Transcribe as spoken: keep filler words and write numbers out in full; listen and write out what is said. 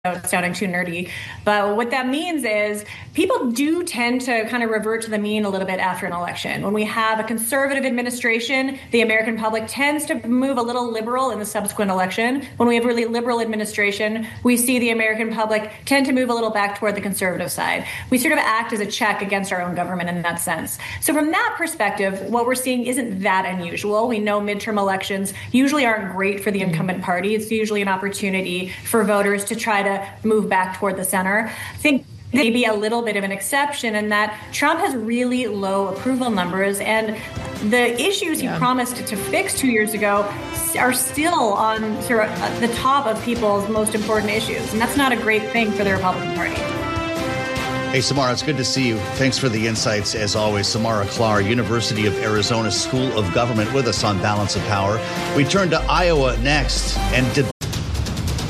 sounding too nerdy, but what that means is people do tend to kind of revert to the mean a little bit after an election. When we have a conservative administration, the American public tends to move a little liberal in the subsequent election. When we have really liberal administration, we see the American public tend to move a little back toward the conservative side. We sort of act as a check against our own government in that sense. So from that perspective, what we're seeing isn't that unusual. We know midterm elections usually aren't great for the incumbent party. It's usually an opportunity for voters to try to move back toward the center. I think maybe a little bit of an exception in that Trump has really low approval numbers, and the issues yeah. he promised to fix two years ago are still on sort of the top of people's most important issues, and that's not a great thing for the Republican Party. Hey, Samara, it's good to see you. Thanks for the insights, as always. Samara Klar, University of Arizona School of Government, with us on Balance of Power. We turn to Iowa next and debate.